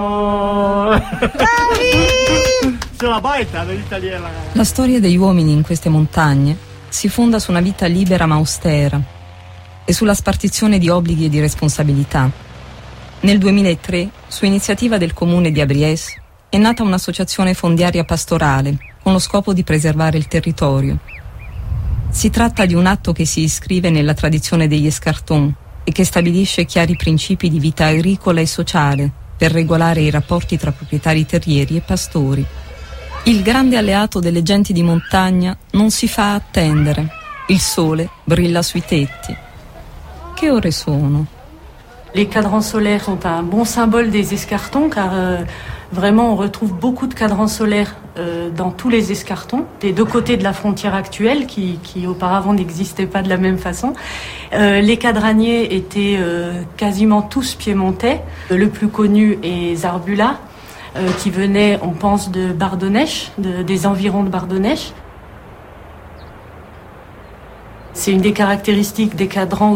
La storia degli uomini in queste montagne si fonda su una vita libera ma austera e sulla spartizione di obblighi e di responsabilità. Nel 2003, su iniziativa del comune di Abriès, è nata un'associazione fondiaria pastorale con lo scopo di preservare il territorio. Si tratta di un atto che si iscrive nella tradizione degli escartons e che stabilisce chiari principi di vita agricola e sociale per regolare i rapporti tra proprietari terrieri e pastori. Il grande alleato delle genti di montagna non si fa attendere. Il sole brilla sui tetti. Che ore sono? Les cadrans solaires sont un bon symbole des escartons car vraiment on retrouve beaucoup de cadrans solaires dans tous les escartons, des deux côtés de la frontière actuelle qui auparavant n'existaient pas de la même façon. Les cadraniers étaient quasiment tous piémontais. Le plus connu est Zarbula, qui venait, on pense, de Bardonnèche, des environs de Bardonnèche. C'est une des caractéristiques des cadrans